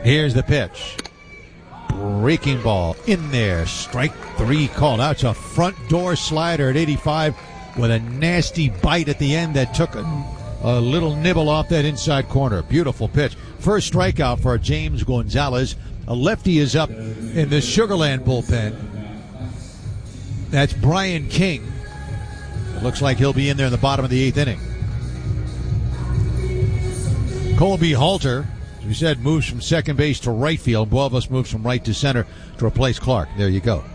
Here's the pitch. Breaking ball in there. Strike 3 called out. It's a front door slider at 85 with a nasty bite at the end that took a little nibble off that inside corner. Beautiful pitch. First strikeout for James Gonzalez. A lefty is up in the Sugarland bullpen. That's Brian King. It looks like he'll be in there in the bottom of the 8th inning. Colby Halter, as we said, moves from second base to right field. Buelvas moves from right to center to replace Clark. There you go.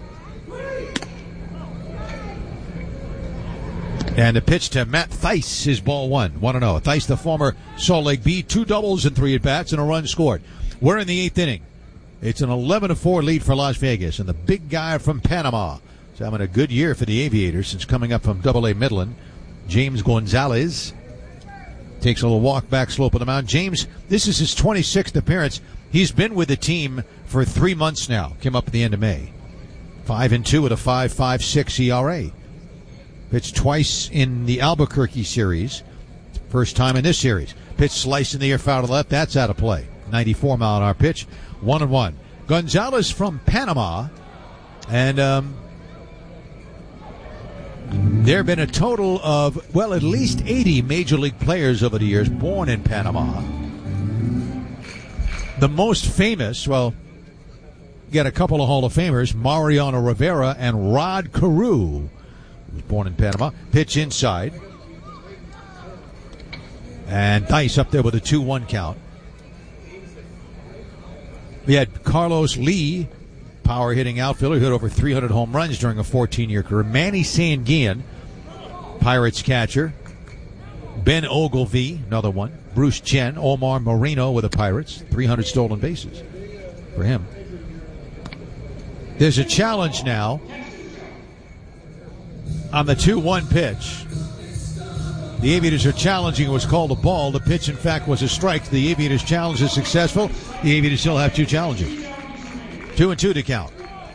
And the pitch to Matt Thaiss is ball 1. 1-0. Thaiss, the former Salt Lake Bee, 2 doubles and 3 at-bats and a run scored. We're in the 8th inning. It's an 11-4 lead for Las Vegas. And the big guy from Panama is having a good year for the Aviators since coming up from Double-A Midland. James Gonzalez takes a little walk back slope of the mound. James, this is his 26th appearance. He's been with the team for 3 months now. Came up at the end of May. 5-2 with a 5.56 ERA. Pitched twice in the Albuquerque series. First time in this series. Pitch slice in the air, foul to the left. That's out of play. 94 mile an hour pitch. 1-1. Gonzalez from Panama. And there have been a total of, well, at least 80 Major League players over the years born in Panama. The most famous, well, you got a couple of Hall of Famers, Mariano Rivera and Rod Carew, who was born in Panama. Pitch inside. And Thaiss up there with a 2-1 count. We had Carlos Lee, power hitting outfielder, who hit over 300 home runs during a 14-year career. Manny Sanguillen, Pirates catcher. Ben Ogilvie, another one. Bruce Chen, Omar Moreno with the Pirates. 300 stolen bases for him. There's a challenge now on the 2-1 pitch. The Aviators are challenging what's called a ball. The pitch, in fact, was a strike. The Aviators' challenge is successful. The Aviators still have 2 challenges. 2-2 to count.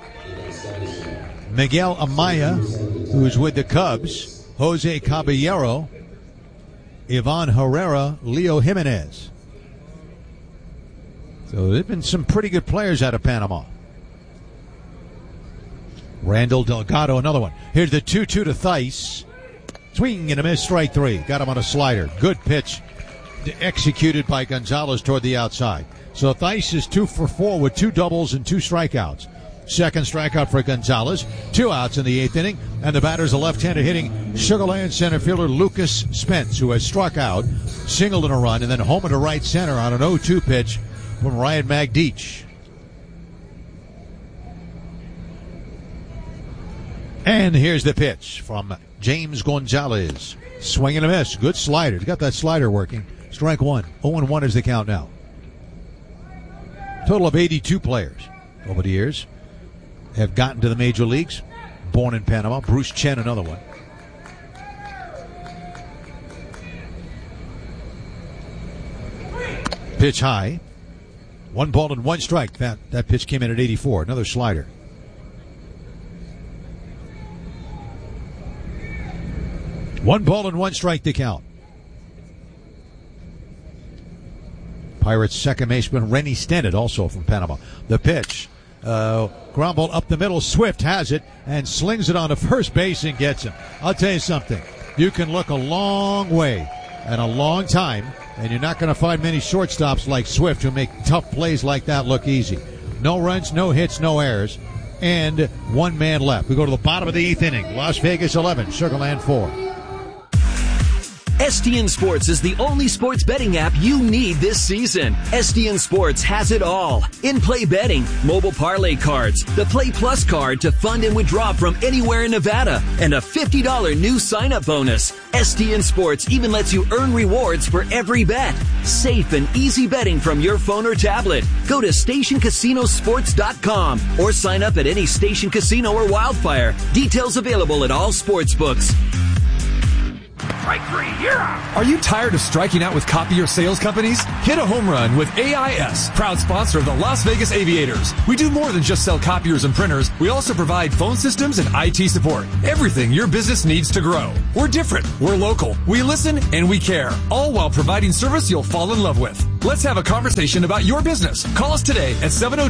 Miguel Amaya, who is with the Cubs. Jose Caballero. Ivan Herrera. Leo Jimenez. So there have been some pretty good players out of Panama. Randall Delgado, another one. Here's the 2-2 to Thaiss. Swing and a miss, strike 3. Got him on a slider. Good pitch executed by Gonzalez toward the outside. So Thaiss is 2 for 4 with 2 doubles and 2 strikeouts. Second strikeout for Gonzalez. 2 outs in the 8th inning. And the batter's a left-handed hitting Sugarland center fielder Lucas Spence, who has struck out, singled in a run, and then homer to right center on an 0-2 pitch from Ryan Magdic. And here's the pitch from James Gonzalez. Swing and a miss. Good slider. He's got that slider working. Strike 1. 0-1 is the count now. Total of 82 players over the years have gotten to the major leagues. Born in Panama. Bruce Chen, another one. Pitch high. 1 ball and 1 strike. That pitch came in at 84. Another slider. One ball and 1 strike to count. Pirates second baseman Rennie Stennett, also from Panama. The pitch. Ground ball up the middle. Swift has it and slings it on to first base and gets him. I'll tell you something. You can look a long way and a long time, and you're not going to find many shortstops like Swift who make tough plays like that look easy. No runs, no hits, no errors, and 1 man left. We go to the bottom of the 8th inning. Las Vegas 11, Sugarland 4. STN Sports is the only sports betting app you need this season. STN Sports has it all. In-play betting, mobile parlay cards, the Play Plus card to fund and withdraw from anywhere in Nevada, and a $50 new sign-up bonus. STN Sports even lets you earn rewards for every bet. Safe and easy betting from your phone or tablet. Go to StationCasinoSports.com or sign up at any Station Casino or Wildfire. Details available at all sportsbooks. Strike 3, you're out. Are you tired of striking out with copier sales companies? Hit a home run with AIS, proud sponsor of the Las Vegas Aviators. We do more than just sell copiers and printers. We also provide phone systems and IT support. Everything your business needs to grow. We're different. We're local. We listen and we care, all while providing service you'll fall in love with. Let's have a conversation about your business. Call us today at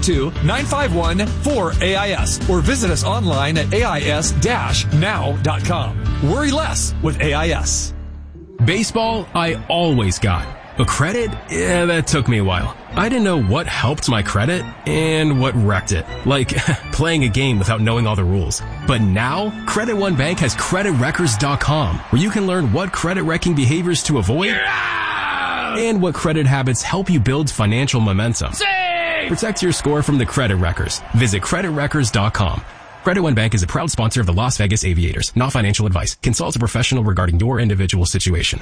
702-951-4AIS or visit us online at AIS-now.com. Worry less with AIS. Baseball, I always got. But credit? Yeah, that took me a while. I didn't know what helped my credit and what wrecked it. Like playing a game without knowing all the rules. But now, Credit One Bank has CreditWreckers.com, where you can learn what credit wrecking behaviors to avoid and what credit habits help you build financial momentum. Protect your score from the Credit Wreckers. Visit CreditWreckers.com. Credit One Bank is a proud sponsor of the Las Vegas Aviators. Not financial advice. Consult a professional regarding your individual situation.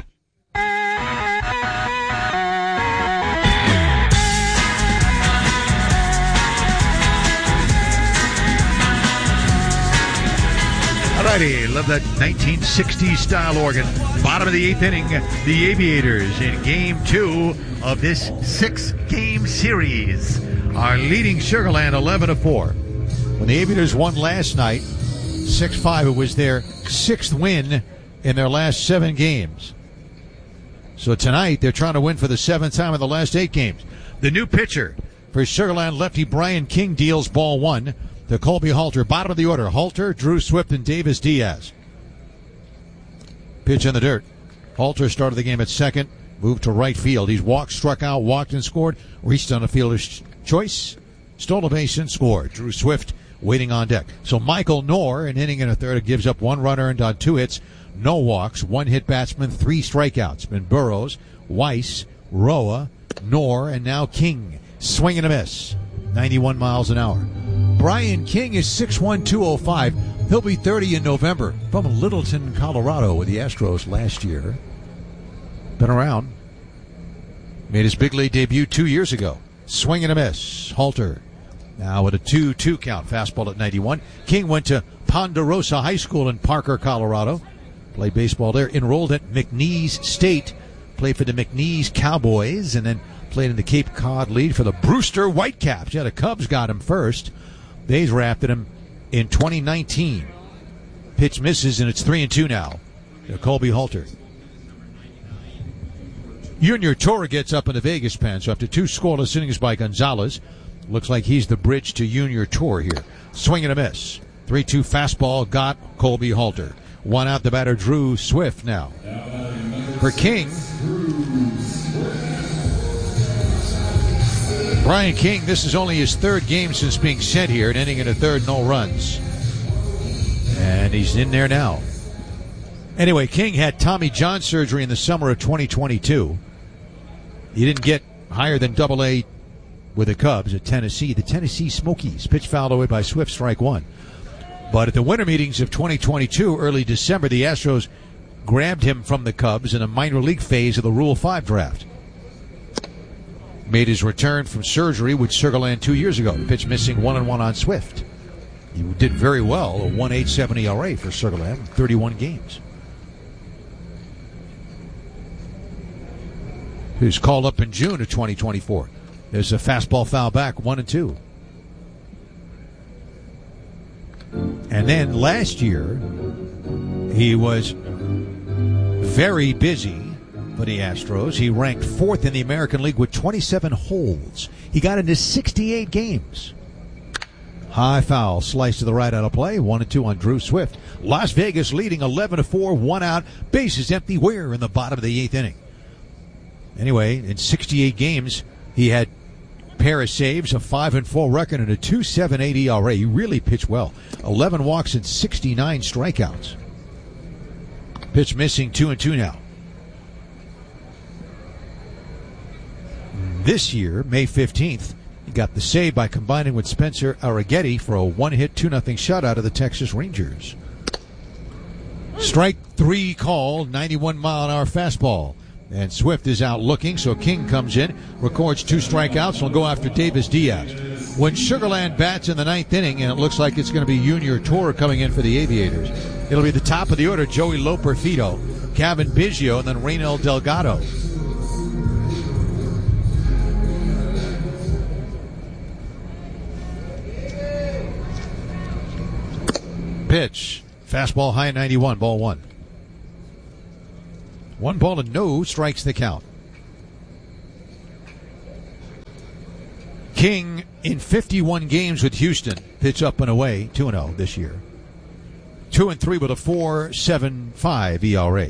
Alrighty, love that 1960s style organ. Bottom of the 8th inning, the Aviators in Game 2 of this 6-game series are leading Sugar Land 11-4. When the Aviators won last night, 6-5, it was their 6th win in their last 7 games. So tonight, they're trying to win for the 7th time in the last 8 games. The new pitcher for Sugar Land, lefty Brian King, deals ball 1 to Colby Halter. Bottom of the order, Halter, Drew Swift, and Davis Diaz. Pitch in the dirt. Halter started the game at second, moved to right field. He's walked, struck out, walked, and scored. Reached on a fielder's choice, stole a base, and scored. Drew Swift waiting on deck. So Michael Knorr, an inning and a third, gives up 1 run earned on 2 hits, no walks, 1 hit batsman, 3 strikeouts. Been Burrows, Weiss, Roa, Knorr, and now King. Swing and a miss. 91 miles an hour. Brian King is 6'1", 205. He'll be 30 in November. From Littleton, Colorado with the Astros last year. Been around. Made his big league debut 2 years ago. Swing and a miss. Halter now with a 2-2 count. Fastball at 91. King went to Ponderosa High School in Parker, Colorado. Played baseball there. Enrolled at McNeese State. Played for the McNeese Cowboys and then played in the Cape Cod League for the Brewster Whitecaps. Yeah, the Cubs got him first. They drafted him in 2019. Pitch misses, and it's 3-2 now. Colby Halter. Junior Torre gets up in the Vegas pen, so after 2 scoreless innings by Gonzalez, looks like he's the bridge to Junior Torre here. Swing and a miss. 3-2 fastball got Colby Halter. 1 out, the batter Drew Swift now. For King, Brian King, this is only his 3rd game since being sent here, an inning and a third, no runs. And he's in there now. Anyway, King had Tommy John surgery in the summer of 2022. He didn't get higher than Double-A with the Cubs at Tennessee. The Tennessee Smokies. Pitch fouled away by Swift, strike 1. But at the winter meetings of 2022, early December, the Astros grabbed him from the Cubs in a minor league phase of the Rule 5 draft. Made his return from surgery with Sugar Land 2 years ago. Pitch missing 1-1 on Swift. He did very well, a 1.87 ERA for Sugar Land in 31 games. He was called up in June of 2024. There's a fastball foul back, 1-2. And then last year, he was very busy for the Astros. He ranked 4th in the American League with 27 holds. He got into 68 games. High foul, slice to the right out of play, 1-2 on Drew Swift. Las Vegas leading 11-4, 1 out, bases empty. We're in the bottom of the 8th inning. Anyway, in 68 games, he had a pair of saves, a 5-4 record, and a 2.78 ERA. He really pitched well. 11 walks and 69 strikeouts. Pitch missing, 2-2 now. This year, May 15th, he got the save by combining with Spencer Arrighetti for a 1-hit, 2-0 shutout of the Texas Rangers. Strike 3 call, 91-mile-an-hour fastball. And Swift is out looking, so King comes in, records 2 strikeouts, and will go after Davis Diaz. When Sugar Land bats in the 9th inning, and it looks like it's going to be Junior Torre coming in for the Aviators, it'll be the top of the order, Joey Loperfido, Kevin Biggio, and then Reynel Delgado. Pitch. Fastball high at 91, ball 1. 1 ball and no strikes the count. King in 51 games with Houston, pitch up and away, 2-0 this year. 2-3 with a 4.75 ERA.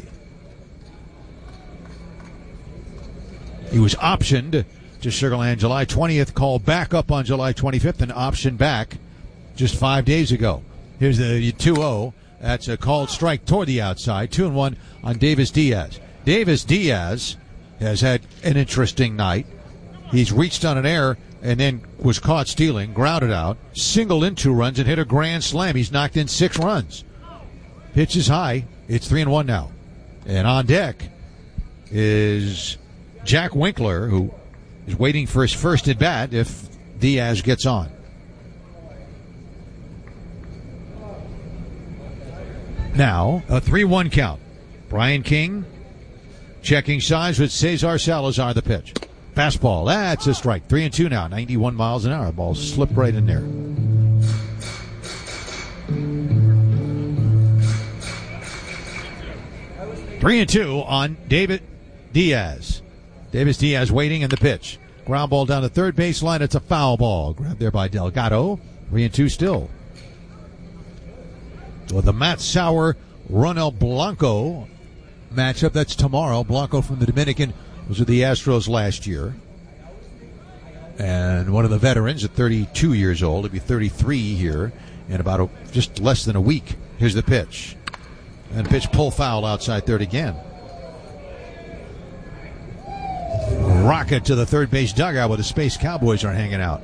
He was optioned to Sugar Land July 20th, called back up on July 25th, and optioned back just 5 days ago. Here's the 2-0. That's a called strike toward the outside. 2-1 on Davis Diaz. Davis Diaz has had an interesting night. He's reached on an error and then was caught stealing, grounded out, singled in 2 runs, and hit a grand slam. He's knocked in 6 runs. Pitch is high. It's 3-1 now. And on deck is Jack Winkler, who is waiting for his first at bat if Diaz gets on. Now, a 3-1 count. Brian King checking signs with Cesar Salazar, the pitch. Fastball, that's a strike. 3-2 now, 91 miles an hour. Ball slipped right in there. Three and two on David Diaz. Davis Diaz waiting in the pitch. Ground ball down the third baseline. It's a foul ball. Grabbed there by Delgado. 3-2 still. So the Matt Sauer, Ronel Blanco matchup. That's tomorrow. Blanco from the Dominican was with the Astros last year. And one of the veterans at 32 years old. He'll be 33 here in about just less than a week. Here's the pitch. And pitch pull foul outside third again. Rocket to the third base dugout where the Space Cowboys are hanging out.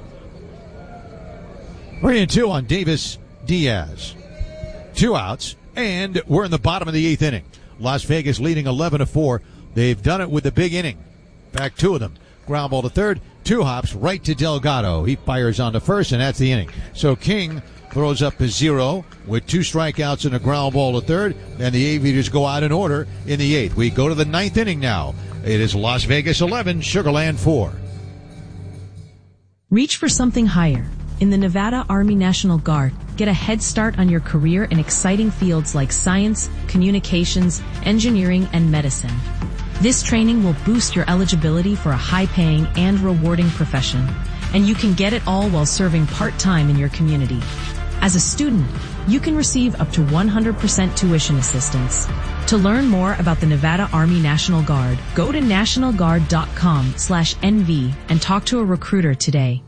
3-2 on Davis Diaz. 2 outs, and we're in the bottom of the 8th inning. Las Vegas leading 11-4. They've done it with the big inning. In fact, 2 of them. Ground ball to third, 2 hops right to Delgado. He fires on to first, and that's the inning. So King throws up a 0 with 2 strikeouts and a ground ball to third, and the Aviators go out in order in the 8th. We go to the 9th inning now. It is Las Vegas 11, Sugar Land 4. Reach for something higher. In the Nevada Army National Guard, get a head start on your career in exciting fields like science, communications, engineering, and medicine. This training will boost your eligibility for a high-paying and rewarding profession, and you can get it all while serving part-time in your community. As a student, you can receive up to 100% tuition assistance. To learn more about the Nevada Army National Guard, go to nationalguard.com/NV and talk to a recruiter today.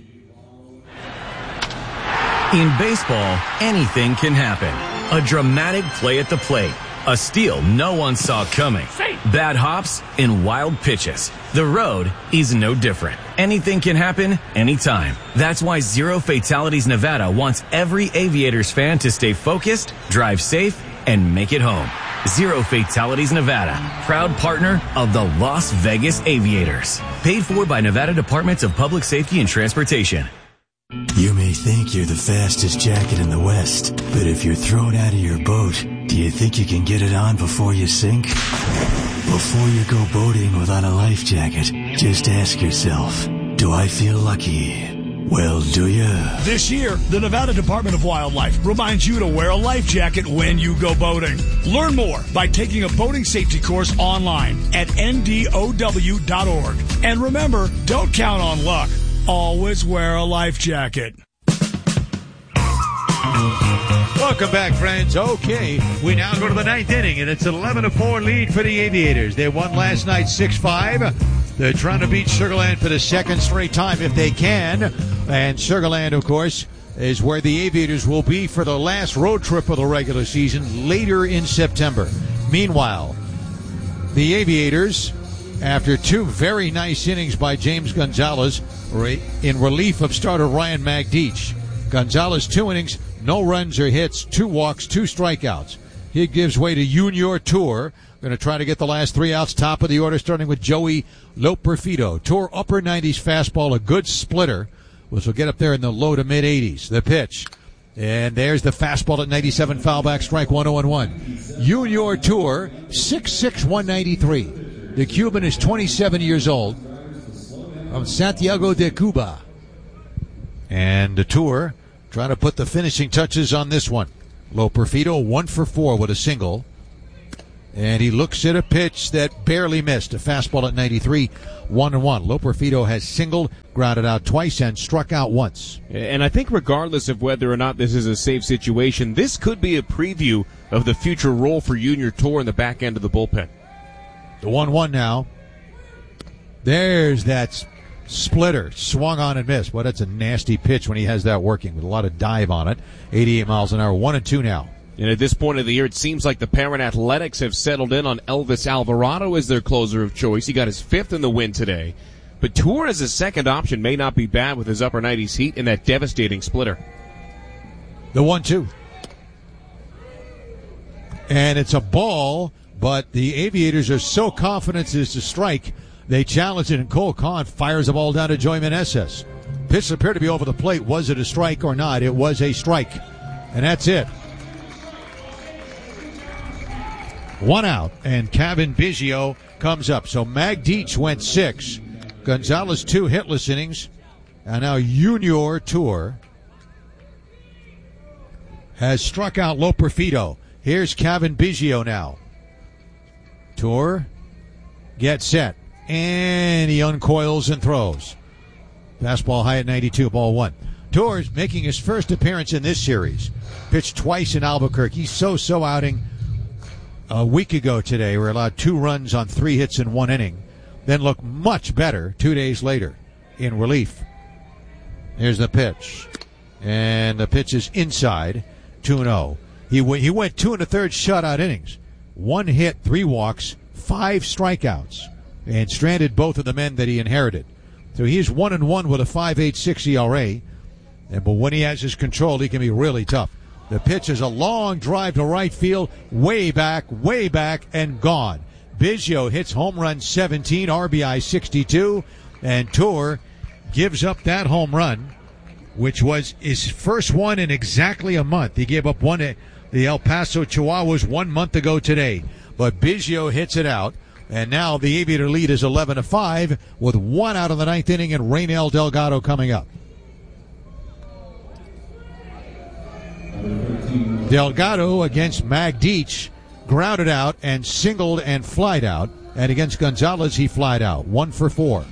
In baseball, anything can happen. A dramatic play at the plate. A steal no one saw coming. Bad hops and wild pitches. The road is no different. Anything can happen anytime. That's why Zero Fatalities Nevada wants every Aviators fan to stay focused, drive safe, and make it home. Zero Fatalities Nevada, proud partner of the Las Vegas Aviators. Paid for by Nevada Departments of Public Safety and Transportation. You may think you're the fastest jacket in the West, but if you're thrown out of your boat, do you think you can get it on before you sink? Before you go boating without a life jacket, just ask yourself, do I feel lucky? Well, do you? This year, the Nevada Department of Wildlife reminds you to wear a life jacket when you go boating. Learn more by taking a boating safety course online at ndow.org. And remember, don't count on luck. Always wear a life jacket. Welcome back, friends. Okay, we now go to the 9th inning, and it's an 11-4 lead for the Aviators. They won last night 6-5. They're trying to beat Sugar Land for the second straight time if they can. And Sugar Land, of course, is where the Aviators will be for the last road trip of the regular season later in September. Meanwhile, the Aviators, after 2 very nice innings by James Gonzalez in relief of starter Ryan Magdic. Gonzalez 2 innings, no runs or hits, 2 walks, 2 strikeouts. He gives way to Junior Tour. Going to try to get the last 3 outs, top of the order, starting with Joey Loperfido. Tour upper 90s fastball, a good splitter, which will get up there in the low to mid 80s. The pitch. And there's the fastball at 97, foul back, strike 1, 0-1. Junior Tour, 6'6", 193. The Cuban is 27 years old, from Santiago de Cuba. And the Tour trying to put the finishing touches on this one. Loperfido 1 for 4 with a single. And he looks at a pitch that barely missed. A fastball at 93, 1-1. Loperfido has singled, grounded out twice, and struck out once. And I think regardless of whether or not this is a safe situation, this could be a preview of the future role for Junior Tour in the back end of the bullpen. The 1-1 now. There's that splitter. Swung on and missed. Well, that's a nasty pitch when he has that working with a lot of dive on it. 88 miles an hour. 1-2 now. And at this point of the year, it seems like the Parent Athletics have settled in on Elvis Alvarado as their closer of choice. He got his 5th in the win today. But Tour as a second option may not be bad with his upper 90s heat and that devastating splitter. The 1-2. And it's a ball, but the Aviators are so confident it's a strike, they challenge it, and Cole Kahn fires the ball down to Joey Meneses. Pitch appeared to be over the plate. Was it a strike or not? It was a strike. And that's it. 1 out, and Cavan Biggio comes up. So Mag Dietz went 6. Gonzalez 2 hitless innings. And now Junior Tour has struck out Loperfido. Here's Cavan Biggio now. Tour gets set. And he uncoils and throws. Fastball high at 92, ball 1. Tour's making his first appearance in this series. Pitched twice in Albuquerque. So outing a week ago today. We're allowed 2 runs on 3 hits in 1 inning. Then look much better 2 days later in relief. Here's the pitch. And the pitch is inside. 2-0. He went 2 1/3 shutout innings. 1 hit, 3 walks, 5 strikeouts. And stranded both of the men that he inherited. So he's 1-1 with a 5.86 ERA. But when he has his control, he can be really tough. The pitch is a long drive to right field, way back, and gone. Biggio hits home run 17, RBI 62, and Tour gives up that home run, which was his first one in exactly a month. He gave up one to the El Paso Chihuahuas 1 month ago today. But Biggio hits it out, and now the Aviator lead is 11-5 with 1 out of the 9th inning and Raynel Delgado coming up. Delgado against Mag Dietz grounded out and singled and flied out. And against Gonzalez, he flied out. 1 for 4.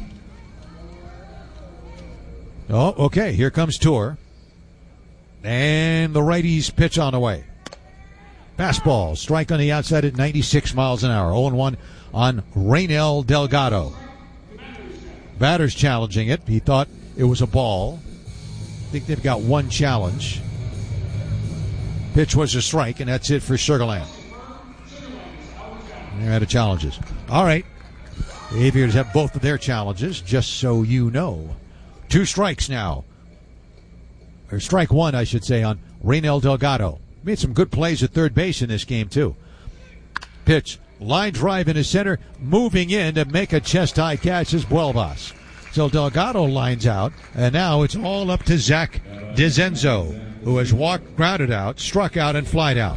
Oh, okay. Here comes Tour. And the righties pitch on the way. Fastball. Strike on the outside at 96 miles an hour. 0-1 on Raynel Delgado. Batter's challenging it. He thought it was a ball. I think they've got 1 challenge. Pitch was a strike, and that's it for Sugarland. They're out of challenges. All right. The Aviators have both of their challenges, just so you know. 2 strikes now. Or strike 1, I should say, on Raynel Delgado. Made some good plays at third base in this game, too. Pitch. Line drive into center. Moving in to make a chest-high catch is Buelvas. So Delgado lines out, and now it's all up to Zach DeZenzo, who has walked, grounded out, struck out, and flied out.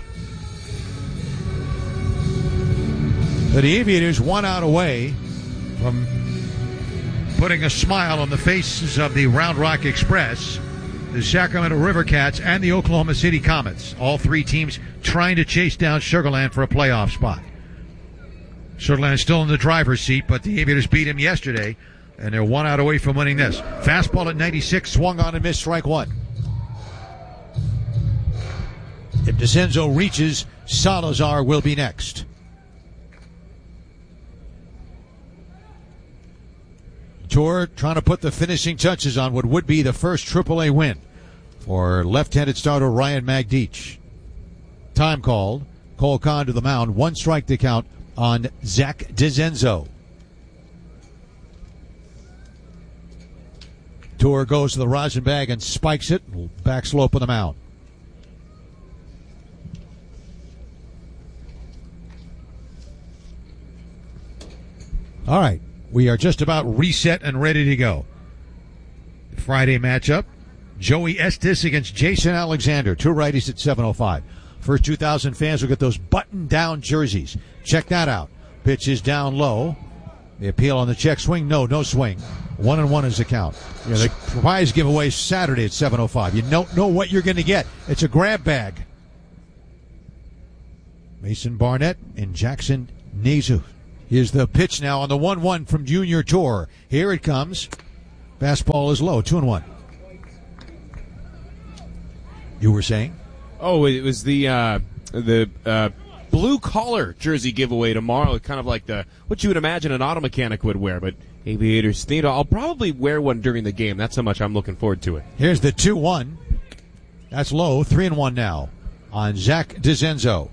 But the Aviators 1 out away from putting a smile on the faces of the Round Rock Express, the Sacramento River Cats, and the Oklahoma City Comets. All 3 teams trying to chase down Sugarland for a playoff spot. Sugarland is still in the driver's seat, but the Aviators beat him yesterday, and they're 1 out away from winning this. Fastball at 96, swung on and missed, strike 1. If DeCenzo reaches, Salazar will be next. Tour trying to put the finishing touches on what would be the first AAA win for left-handed starter Ryan Mag Dietz. Time called. Cole Kahn to the mound. 1 strike to count on Zach DeZenzo. Tour goes to the rosin bag and spikes it. Back slope on the mound. All right. We are just about reset and ready to go. Friday matchup. Joey Estes against Jason Alexander. 2 righties at 7:05. First 2,000 fans will get those button-down jerseys. Check that out. Pitch is down low. The appeal on the check swing. No swing. 1-1 is the count. Yeah, the prize giveaway is Saturday at 7:05. You don't know what you're going to get. It's a grab bag. Mason Barnett and Jackson Nezu. Here's the pitch now on the 1-1 from Junior Tour. Here it comes. Fastball is low, 2-1. You were saying? Oh, it was the blue collar jersey giveaway tomorrow. Kind of like what you would imagine an auto mechanic would wear, but Aviators themed. I'll probably wear one during the game. That's how much I'm looking forward to it. Here's the 2-1. That's low, 3-1 now on Zach DeZenzo.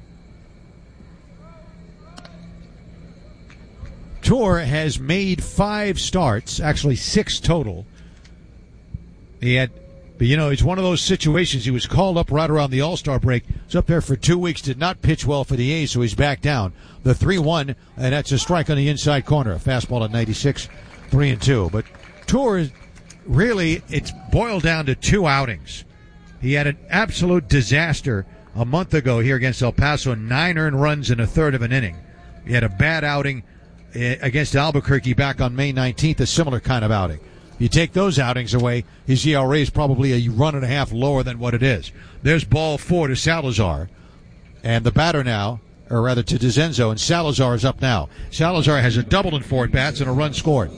Tour has made 5 starts, actually 6 total. But it's one of those situations. He was called up right around the All-Star break. Was up there for 2 weeks, did not pitch well for the A's, so he's back down. The 3-1, and that's a strike on the inside corner. A fastball at 96, 3-2. But Tour is really, it's boiled down to 2 outings. He had an absolute disaster a month ago here against El Paso, 9 earned runs in a third of an inning. He had a bad outing against Albuquerque back on May 19th, a similar kind of outing. You take those outings away, his ERA is probably a run and a half lower than what it is. There's ball 4 to Salazar, and the batter now, or rather to DeZenzo, and Salazar is up now. Salazar has a double in 4 at-bats and a run scored.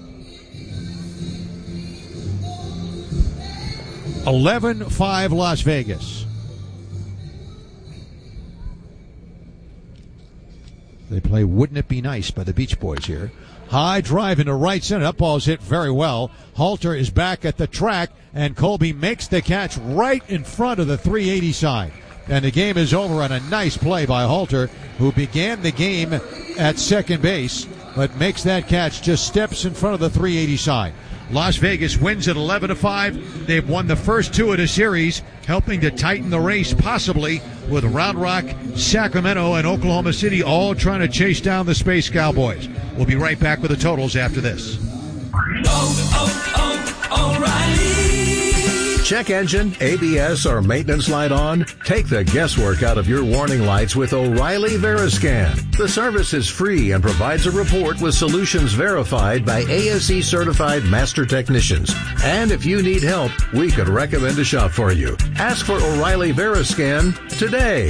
11-5 Las Vegas. They play Wouldn't It Be Nice by the Beach Boys here. High drive into right center. That ball's hit very well. Halter is back at the track, and Colby makes the catch right in front of the 380 sign. And the game is over on a nice play by Halter, who began the game at second base, but makes that catch, just steps in front of the 380 sign. Las Vegas wins at 11-5. They've won the first 2 of the series, helping to tighten the race, possibly with Round Rock, Sacramento, and Oklahoma City all trying to chase down the Space Cowboys. We'll be right back with the totals after this. O'Reilly. Check engine, ABS, or maintenance light on? Take the guesswork out of your warning lights with O'Reilly Veriscan. The service is free and provides a report with solutions verified by ASE certified master technicians. And if you need help, we could recommend a shop for you. Ask for O'Reilly Veriscan today.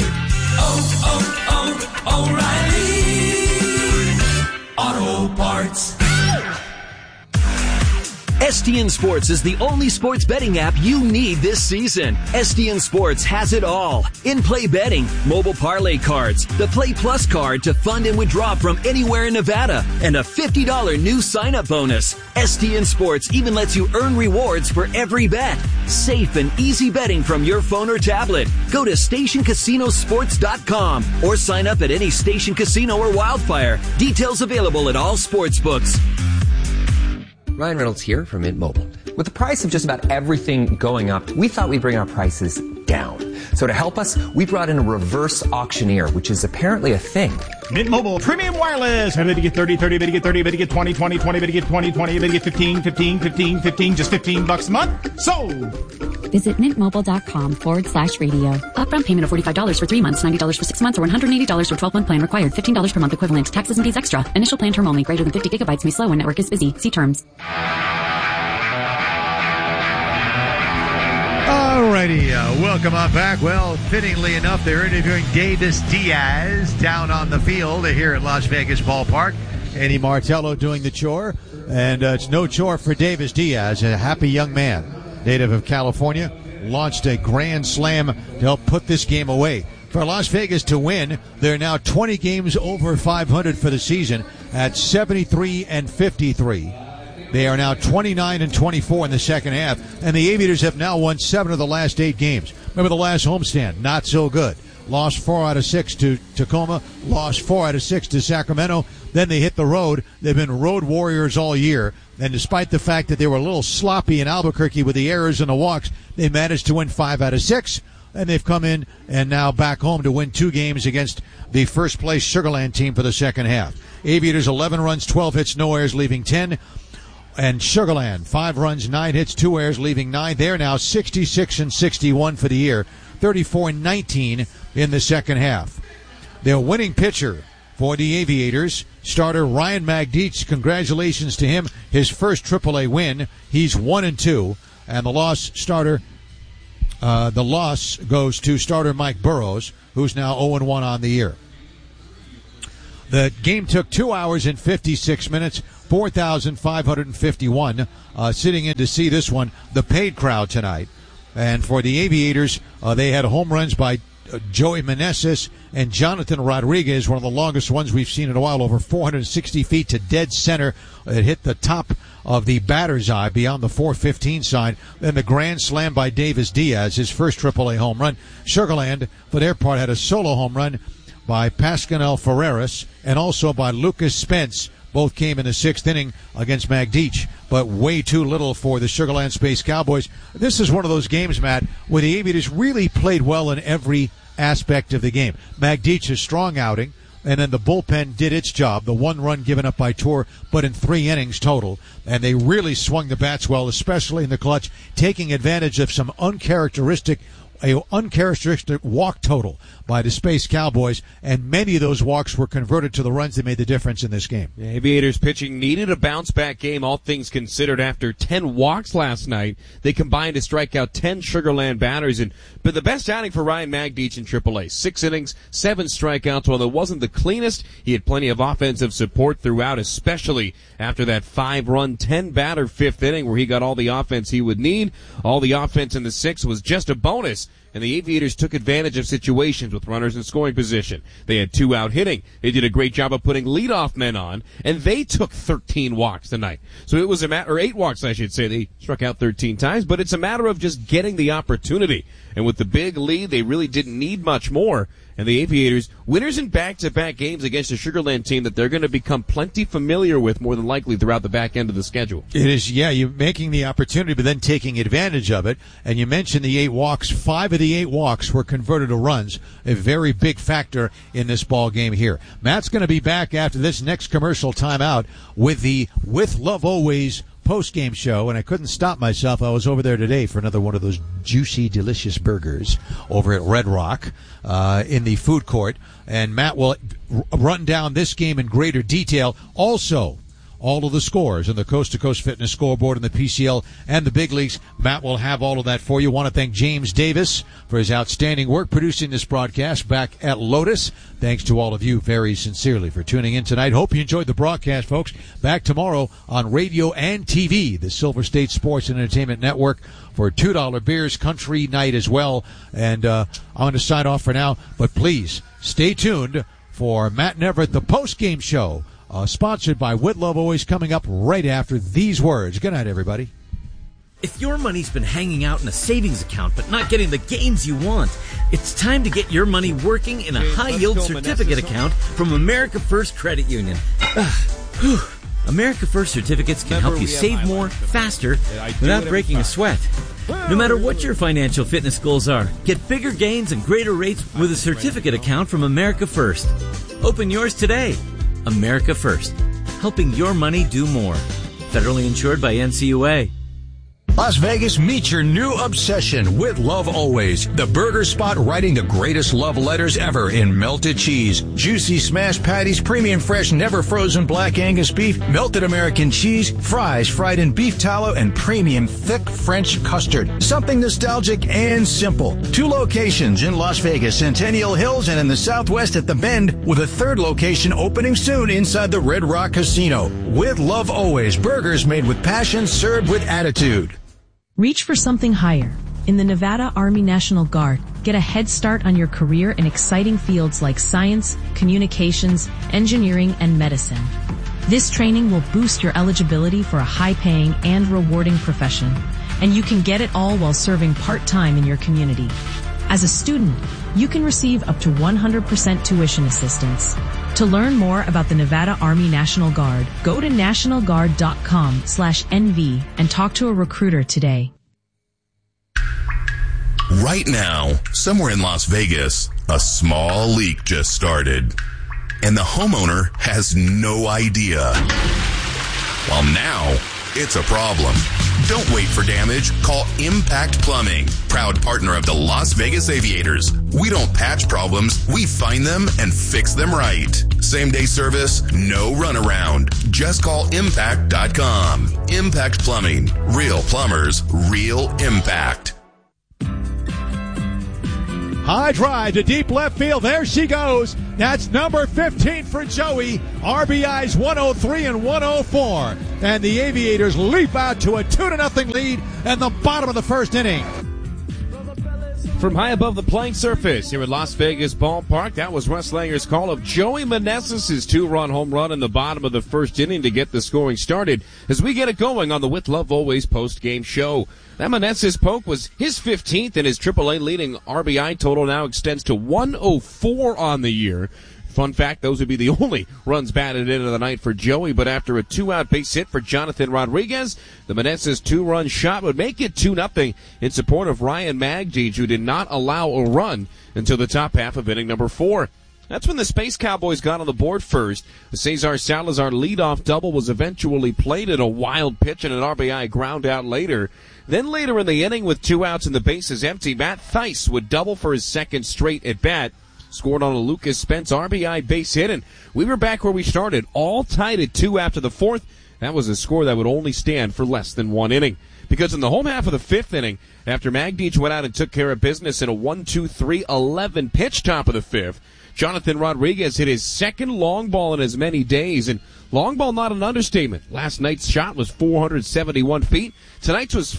O'Reilly Auto Parts. STN Sports is the only sports betting app you need this season. STN Sports has it all. In-play betting, mobile parlay cards, the Play Plus card to fund and withdraw from anywhere in Nevada, and a $50 new sign-up bonus. STN Sports even lets you earn rewards for every bet. Safe and easy betting from your phone or tablet. Go to StationCasinoSports.com or sign up at any Station Casino or Wildfire. Details available at all sports books. Ryan Reynolds here from Mint Mobile. With the price of just about everything going up, we thought we'd bring our prices down. So to help us, we brought in a reverse auctioneer, which is apparently a thing. Mint Mobile Premium Wireless. Ready to get 30, 30, ready to get 30, ready to get 20, 20, 20, ready to get 20, 20, ready to get 15, 15, 15, 15, just $15 a month. Sold! Visit mintmobile.com/radio. Upfront payment of $45 for 3 months, $90 for 6 months, or $180 for 12-month plan required. $15 per month equivalent. Taxes and fees extra. Initial plan term only. Greater than 50 gigabytes may slow when network is busy. See terms. Alrighty, welcome on back. Well, fittingly enough, they're interviewing Davis Diaz down on the field here at Las Vegas Ballpark. Eddie Martello doing the chore, and it's no chore for Davis Diaz, a happy young man, native of California, launched a grand slam to help put this game away. For Las Vegas to win, they're now 20 games over 500 for the season at 73-53. They are now 29-24 in the second half, and the Aviators have now won 7 of the last 8 games. Remember the last homestand, not so good. Lost 4 out of 6 to Tacoma, lost 4 out of 6 to Sacramento. Then they hit the road. They've been road warriors all year, and despite the fact that they were a little sloppy in Albuquerque with the errors and the walks, they managed to win 5 out of 6, and they've come in and now back home to win 2 games against the first-place Sugar Land team for the second half. Aviators 11 runs, 12 hits, no errors, leaving 10. And Sugar Land, 5 runs, 9 hits, 2 errors, leaving 9. They're now 66-61 for the year, 34-19 in the second half. Their winning pitcher for the Aviators, starter Ryan Magdic. Congratulations to him, his first AAA win. He's 1-2. And the loss starter the loss goes to starter Mike Burrows, who's now 0-1 on the year. The game took 2 hours and 56 minutes, 4,551 sitting in to see this one, the paid crowd tonight. And for the Aviators, they had home runs by Joey Meneses and Jonathan Rodriguez, one of the longest ones we've seen in a while, over 460 feet to dead center. It hit the top of the batter's eye beyond the 415 sign. Then the grand slam by Davis Diaz, his first AAA home run. Sugar Land, for their part, had a solo home run by Pascanel Ferreras and also by Lucas Spence. Both came in the sixth inning against Magdic, but way too little for the Sugar Land Space Cowboys. This is one of those games, Matt, where the Aviators really played well in every aspect of the game. Magdic's strong outing, and then the bullpen did its job. The one run given up by Tour, but in 3 innings total. And they really swung the bats well, especially in the clutch, taking advantage of some uncharacteristic walk total by the Space Cowboys, and many of those walks were converted to the runs that made the difference in this game. The Aviators pitching needed a bounce-back game, all things considered. After 10 walks last night, they combined to strike out 10 Sugar Land batters, but the best outing for Ryan Magdic in AAA. 6 innings, 7 strikeouts. While it wasn't the cleanest, he had plenty of offensive support throughout, especially after that 5-run, 10-batter 5th inning where he got all the offense he would need. All the offense in the 6th was just a bonus, and the Aviators took advantage of situations with runners in scoring position. They had 2-out hitting. They did a great job of putting leadoff men on, and they took 13 walks tonight. So it was or 8 walks, I should say. They struck out 13 times, but it's a matter of just getting the opportunity. And with the big lead, they really didn't need much more. And the Aviators, winners in back-to-back games against a Sugar Land team that they're going to become plenty familiar with more than likely throughout the back end of the schedule. It is, yeah, you're making the opportunity, but then taking advantage of it. And you mentioned the 8 walks. 5 of the 8 walks were converted to runs, a very big factor in this ball game here. Matt's going to be back after this next commercial timeout with the With Love Always post-game show, and I couldn't stop myself. I was over there today for another one of those juicy, delicious burgers over at Red Rock in the food court, and Matt will run down this game in greater detail. Also, all of the scores on the Coast to Coast Fitness scoreboard in the PCL and the big leagues. Matt will have all of that for you. Want to thank James Davis for his outstanding work producing this broadcast back at Lotus. Thanks to all of you very sincerely for tuning in tonight. Hope you enjoyed the broadcast, folks. Back tomorrow on radio and TV, the Silver State Sports and Entertainment Network, for $2 beers, country night as well. And I'm going to sign off for now, but please stay tuned for Matt and Everett, the post-game show, sponsored by With Love Always, coming up right after these words. Good night, everybody. If your money's been hanging out in a savings account but not getting the gains you want, it's time to get your money working in a high-yield certificate account from America First Credit Union. America First certificates can help you save more, faster, without breaking a sweat. No matter what your financial fitness goals are, get bigger gains and greater rates with a certificate account from America First. Open yours today. America First, helping your money do more. Federally insured by NCUA. Las Vegas, meet your new obsession with Love Always, the burger spot writing the greatest love letters ever in melted cheese, juicy smashed patties, premium fresh never frozen black Angus beef, melted American cheese, fries fried in beef tallow, and premium thick French custard. Something nostalgic and simple. 2 locations in Las Vegas, Centennial Hills, and in the Southwest at the Bend, with a 3rd location opening soon inside the Red Rock Casino. With Love Always, burgers made with passion, served with attitude. Reach for something higher. In the Nevada Army National Guard, get a head start on your career in exciting fields like science, communications, engineering, and medicine. This training will boost your eligibility for a high-paying and rewarding profession, and you can get it all while serving part-time in your community. As a student, you can receive up to 100% tuition assistance. To learn more about the Nevada Army National Guard, go to nationalguard.com/NV and talk to a recruiter today. Right now, somewhere in Las Vegas, a small leak just started, and the homeowner has no idea. Well, now it's a problem. Don't wait for damage. Call Impact Plumbing, proud partner of the Las Vegas Aviators. We don't patch problems. We find them and fix them right. Same-day service, no runaround. Just call Impact.com. Impact Plumbing. Real plumbers, real impact. High drive to deep left field. There she goes. That's number 15 for Joey. RBIs 103 and 104. And the Aviators leap out to a 2-0 lead in the bottom of the first inning. From high above the playing surface here at Las Vegas Ballpark, that was Russ Langer's call of Joey Meneses' 2-run home run in the bottom of the first inning to get the scoring started as we get it going on the With Love Always post-game show. That Meneses poke was his 15th, and his AAA leading RBI total now extends to 104 on the year. Fun fact, those would be the only runs batted into the night for Joey, but after a 2-out base hit for Jonathan Rodriguez, the Meneses 2-run shot would make it 2-0 in support of Ryan Magdij, who did not allow a run until the top half of inning number 4. That's when the Space Cowboys got on the board first. The Cesar Salazar leadoff double was eventually played at a wild pitch and an RBI ground out later. Then later in the inning, with 2 outs and the bases empty, Matt Thaiss would double for his second straight at bat. Scored on a Lucas Spence RBI base hit, and we were back where we started, all tied at 2 after the 4th. That was a score that would only stand for less than 1 inning. Because in the home half of the 5th inning, after Magdij went out and took care of business in a 1-2-3-11 pitch top of the 5th, Jonathan Rodriguez hit his second long ball in as many days, and long ball not an understatement. Last night's shot was 471 feet. Tonight's was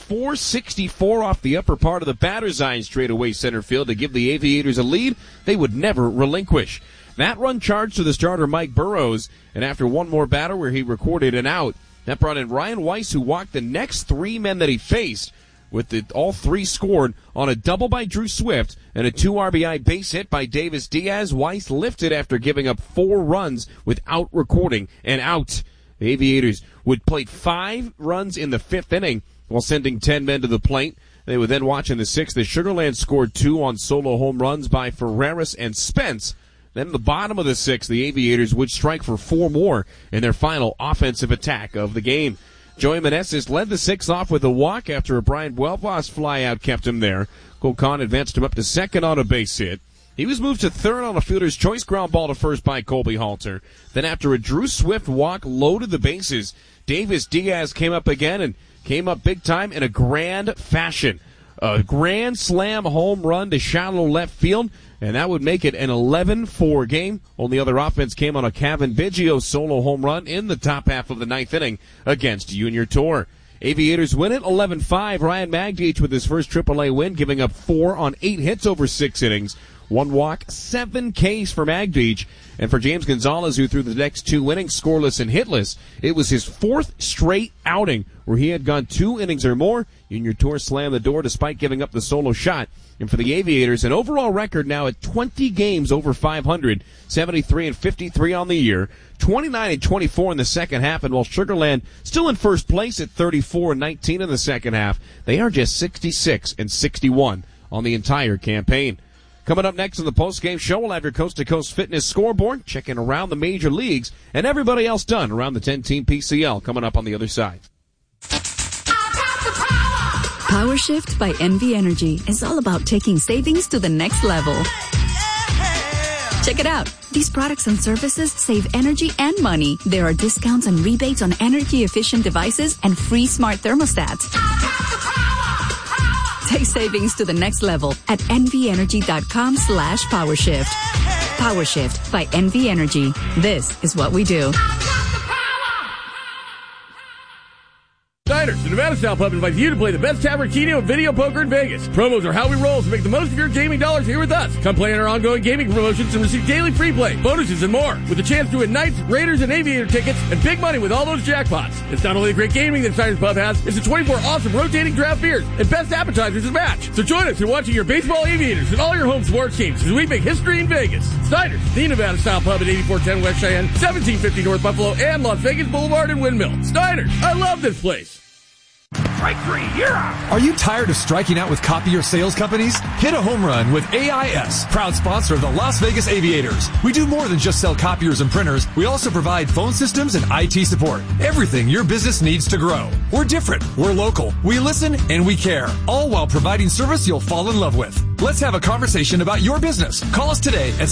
464 off the upper part of the batter's eye straight away center field to give the Aviators a lead they would never relinquish. That run charged to the starter Mike Burrows, and after one more batter where he recorded an out, that brought in Ryan Weiss, who walked the next 3 men that he faced, with all 3 scored on a double by Drew Swift and a 2 RBI base hit by Davis Diaz. Weiss lifted after giving up 4 runs without recording an out. The Aviators would play 5 runs in the 5th inning while sending 10 men to the plate. They would then watch in the 6th as Sugar Land scored 2 on solo home runs by Ferreras and Spence. Then in the bottom of the 6th, the Aviators would strike for 4 more in their final offensive attack of the game. Joey Meneses led the 6th off with a walk after a Brian Buelvas flyout kept him there. Cole Kahn advanced him up to second on a base hit. He was moved to third on a fielder's choice ground ball to first by Colby Halter. Then after a Drew Swift walk loaded the bases, Davis Diaz came up again and came up big time in a grand fashion. A grand slam home run to shallow left field, and that would make it an 11-4 game. Only other offense came on a Kevin Biggio solo home run in the top half of the 9th inning against Junior Tor. Aviators win it 11-5. Ryan Magdij with his first AAA win, giving up 4 on 8 hits over 6 innings. 1 walk, 7 Ks for Magdij. And for James Gonzalez, who threw the next 2 innings scoreless and hitless, it was his 4th straight outing where he had gone 2 innings or more. Junior Tor slammed the door despite giving up the solo shot. And for the Aviators, an overall record now at 20 games over 500, 73-53 on the year, 29-24 in the second half, and while Sugar Land still in first place at 34-19 in the second half, they are just 66-61 on the entire campaign. Coming up next on the postgame show, we'll have your coast-to-coast fitness scoreboard, checking around the major leagues, and everybody else done around the 10-team PCL coming up on the other side. Power Shift by NV Energy is all about taking savings to the next level. Check it out. These products and services save energy and money. There are discounts and rebates on energy-efficient devices and free smart thermostats. Take savings to the next level at nvenergy.com/powershift. PowerShift by NV Energy. This is what we do. Diners, the Nevada Style Pub invites you to play the best tavern, keno, and video poker in Vegas. Promos are how we roll, so make the most of your gaming dollars here with us. Come play in our ongoing gaming promotions and receive daily free play, bonuses, and more. With a chance to win Knights, Raiders, and Aviator tickets, and big money with all those jackpots. It's not only the great gaming that Diners Pub has, it's the 24 awesome rotating draft beers and best appetizers to match. So join us in watching your baseball Aviators and all your home sports teams as we make history in Vegas. Diners, the Nevada Style Pub at 8410 West Cheyenne, 1750 North Buffalo, and Las Vegas Boulevard and Windmill. Diners, I love this place. Strike 3, you're out. Are you tired of striking out with copier sales companies? Hit a home run with AIS, proud sponsor of the Las Vegas Aviators. We do more than just sell copiers and printers. We also provide phone systems and IT support. Everything your business needs to grow. We're different. We're local. We listen and we care. All while providing service you'll fall in love with. Let's have a conversation about your business. Call us today at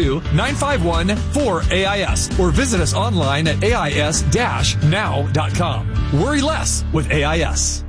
702-951-4AIS or visit us online at AIS-now.com. Worry less with AIS.